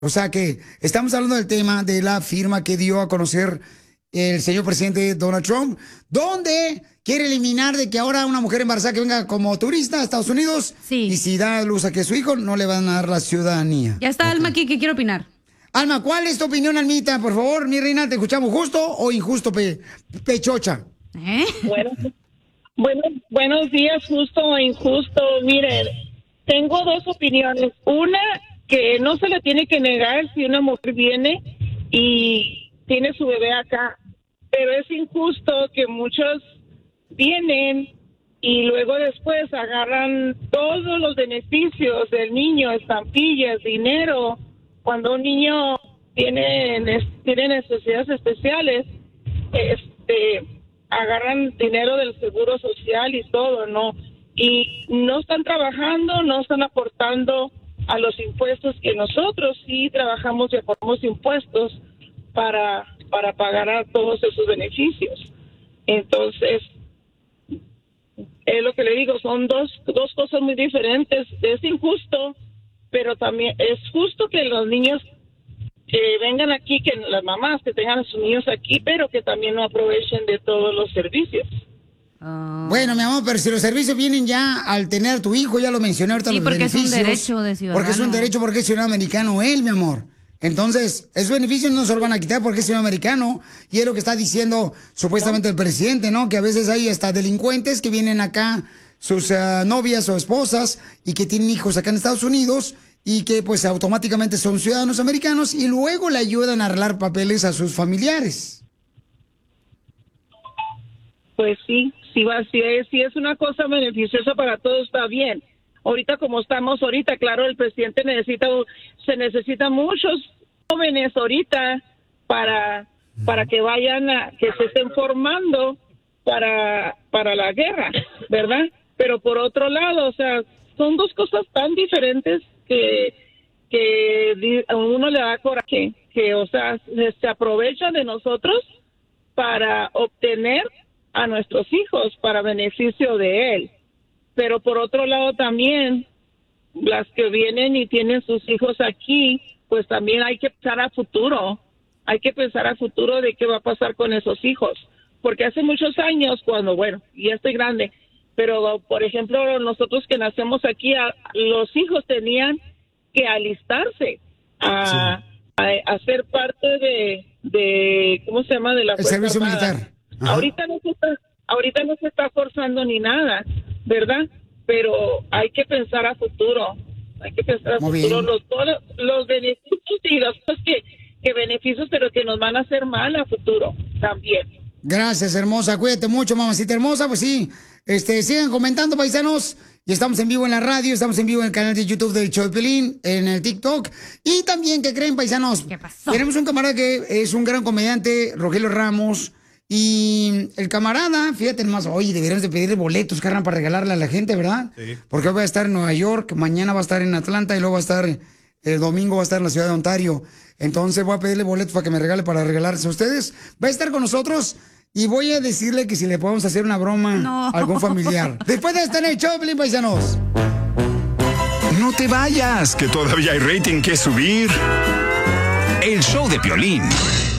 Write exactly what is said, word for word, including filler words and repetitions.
O sea que estamos hablando del tema de la firma que dio a conocer el señor presidente Donald Trump, donde quiere eliminar de que ahora una mujer embarazada que venga como turista a Estados Unidos, sí. y si da luz a que su hijo, no le van a dar la ciudadanía. Ya está, okay. Alma aquí, ¿qué quiere opinar? Alma, ¿cuál es tu opinión, Almita? Por favor, mi reina, ¿te escuchamos justo o injusto, pe pechocha? ¿Eh? Bueno, bueno, buenos días, justo o injusto. Miren, tengo dos opiniones. Una, que no se le tiene que negar si una mujer viene y tiene su bebé acá, pero es injusto que muchos vienen y luego después agarran todos los beneficios del niño, estampillas, dinero. Cuando un niño tiene, tiene necesidades especiales, este, agarran dinero del seguro social y todo, ¿no? Y no están trabajando, no están aportando a los impuestos que nosotros sí trabajamos y aportamos impuestos para, para pagar a todos esos beneficios. Entonces, es lo que le digo, son dos, dos cosas muy diferentes. Es injusto, pero también es justo que los niños que vengan aquí, que las mamás que tengan a sus niños aquí, pero que también no aprovechen de todos los servicios. Uh... Bueno, mi amor, pero si los servicios vienen ya al tener a tu hijo, ya lo mencioné ahorita, sí, los porque beneficios. Es un derecho de ciudadano. Porque es un derecho, porque es ciudadano americano él, mi amor. Entonces, esos beneficios no se los van a quitar porque es ciudadano americano. Y es lo que está diciendo supuestamente el presidente, ¿no? Que a veces hay hasta delincuentes que vienen acá, sus uh, novias o esposas, y que tienen hijos acá en Estados Unidos, y que pues automáticamente son ciudadanos americanos, y luego le ayudan a arreglar papeles a sus familiares. Pues sí, sí, va, sí, es, sí es una cosa beneficiosa para todos, está bien. Ahorita como estamos ahorita, claro, el presidente necesita, se necesita muchos jóvenes ahorita para, para que vayan a, que se estén formando para, para la guerra, ¿verdad? Pero por otro lado, o sea, son dos cosas tan diferentes que, que a uno le da coraje, que, o sea, se, se aprovechan de nosotros para obtener a nuestros hijos para beneficio de él. Pero por otro lado también, las que vienen y tienen sus hijos aquí, pues también hay que pensar a futuro, hay que pensar a futuro de qué va a pasar con esos hijos, porque hace muchos años, cuando, bueno, ya estoy grande, pero por ejemplo, nosotros que nacemos aquí, a, los hijos tenían que alistarse a, sí. a, a ser parte de, de, ¿cómo se llama? De la el servicio armada. Militar. Ajá. Ahorita no se está, ahorita no se está forzando ni nada, ¿verdad? Pero hay que pensar a futuro, hay que pensar a Muy futuro bien. los, todos los beneficios y las cosas que, que beneficios, pero que nos van a hacer mal a futuro también. Gracias, hermosa, cuídate mucho, mamacita hermosa, pues sí, este, sigan comentando, paisanos, y estamos en vivo en la radio, estamos en vivo en el canal de YouTube del Show de Piolín, en el TikTok, y también, ¿qué creen, paisanos? ¿Qué pasó? Tenemos un camarada que es un gran comediante, Rogelio Ramos. Y el camarada, fíjate más, oye, deberíamos de pedirle boletos, carnal, para regalarle a la gente, ¿verdad? Sí. Porque hoy va a estar en Nueva York, mañana va a estar en Atlanta y luego va a estar, el domingo va a estar en la ciudad de Ontario. Entonces voy a pedirle boletos para que me regale, para regalarse a ustedes. Va a estar con nosotros y voy a decirle que si le podemos hacer una broma no. a algún familiar. Después de estar en el show, Piolín, paisanos. No te vayas, que todavía hay rating que subir. El show de Piolín.